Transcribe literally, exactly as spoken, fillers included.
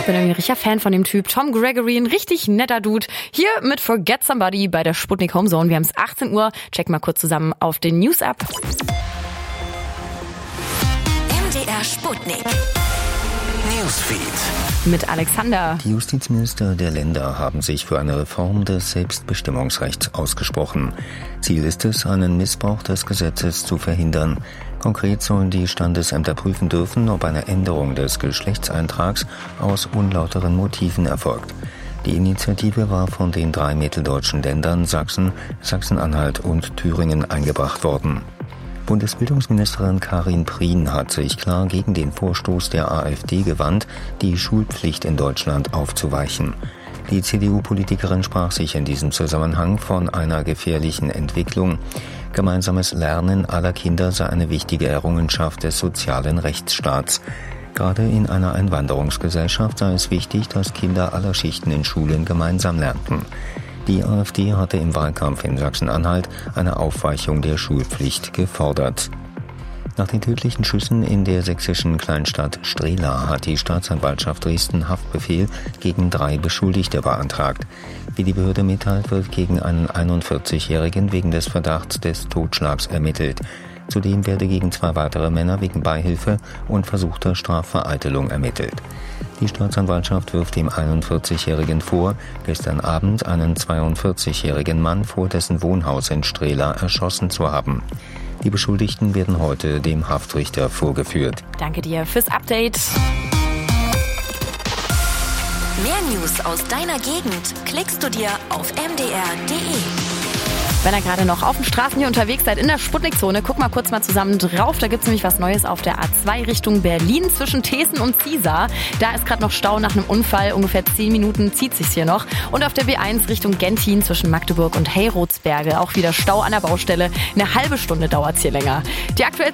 Ich bin irgendwie ein richtiger Fan von dem Typ. Tom Gregory, ein richtig netter Dude. Hier mit Forget Somebody bei der Sputnik Homezone. Wir haben es achtzehn Uhr. Check mal kurz zusammen auf den News ab. M D R Sputnik Newsfeed mit Alexander. Die Justizminister der Länder haben sich für eine Reform des Selbstbestimmungsrechts ausgesprochen. Ziel ist es, einen Missbrauch des Gesetzes zu verhindern. Konkret sollen die Standesämter prüfen dürfen, ob eine Änderung des Geschlechtseintrags aus unlauteren Motiven erfolgt. Die Initiative war von den drei mitteldeutschen Ländern Sachsen, Sachsen-Anhalt und Thüringen eingebracht worden. Bundesbildungsministerin Karin Prien hat sich klar gegen den Vorstoß der AfD gewandt, die Schulpflicht in Deutschland aufzuweichen. Die C D U-Politikerin sprach sich in diesem Zusammenhang von einer gefährlichen Entwicklung. Gemeinsames Lernen aller Kinder sei eine wichtige Errungenschaft des sozialen Rechtsstaats. Gerade in einer Einwanderungsgesellschaft sei es wichtig, dass Kinder aller Schichten in Schulen gemeinsam lernten. Die AfD hatte im Wahlkampf in Sachsen-Anhalt eine Aufweichung der Schulpflicht gefordert. Nach den tödlichen Schüssen in der sächsischen Kleinstadt Strehla hat die Staatsanwaltschaft Dresden Haftbefehl gegen drei Beschuldigte beantragt. Wie die Behörde mitteilt, wird gegen einen einundvierzigjährigen wegen des Verdachts des Totschlags ermittelt. Zudem werde gegen zwei weitere Männer wegen Beihilfe und versuchter Strafvereitelung ermittelt. Die Staatsanwaltschaft wirft dem einundvierzigjährigen vor, gestern Abend einen zweiundvierzigjährigen Mann vor dessen Wohnhaus in Strehla erschossen zu haben. Die Beschuldigten werden heute dem Haftrichter vorgeführt. Danke dir fürs Update. Mehr News aus deiner Gegend klickst du dir auf m d r punkt d e. Wenn ihr gerade noch auf den Straßen hier unterwegs seid in der Sputnik-Zone, guck mal kurz mal zusammen drauf. Da gibt's nämlich was Neues auf der A zwei Richtung Berlin zwischen Thesen und Ziesar. Da ist gerade noch Stau nach einem Unfall. Ungefähr zehn Minuten zieht sich's hier noch. Und auf der B eins Richtung Gentin zwischen Magdeburg und Heyrothsberge auch wieder Stau an der Baustelle. Eine halbe Stunde dauert's hier länger. Die aktuellsten